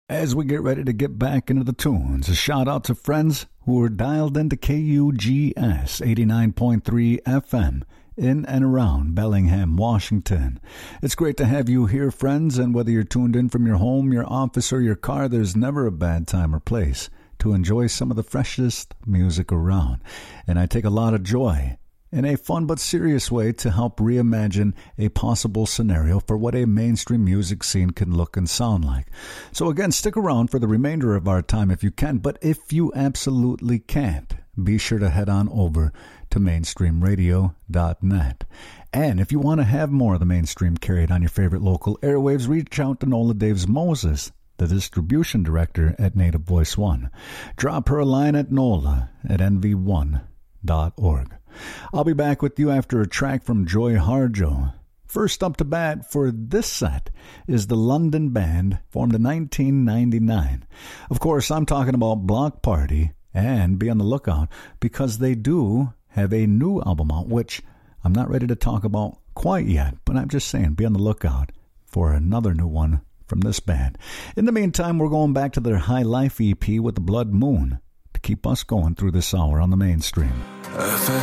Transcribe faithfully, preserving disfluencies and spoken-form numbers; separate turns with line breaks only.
As we get ready to get back into the tunes, a shout out to friends who are dialed into K U G S eighty-nine point three F M in and around Bellingham, Washington. It's great to have you here, friends, and whether you're tuned in from your home, your office, or your car, there's never a bad time or place to enjoy some of the freshest music around. And I take a lot of joy in a fun but serious way to help reimagine a possible scenario for what a mainstream music scene can look and sound like. So again, stick around for the remainder of our time if you can, but if you absolutely can't, be sure to head on over to mainstream radio dot net. And if you want to have more of the mainstream carried on your favorite local airwaves, reach out to Nola Daves Moses, the distribution director at Native Voice One. Drop her a line at nola at n v one dot org. I'll be back with you after a track from Joy Harjo. First up to bat for this set is the London band, formed in nineteen ninety-nine. Of course, I'm talking about Bloc Party, and be on the lookout because they do have a new album out, which I'm not ready to talk about quite yet, but I'm just saying, be on the lookout for another new one from this band. In the meantime, we're going back to their High Life E P with the Blood Moon to keep us going through this hour on the mainstream.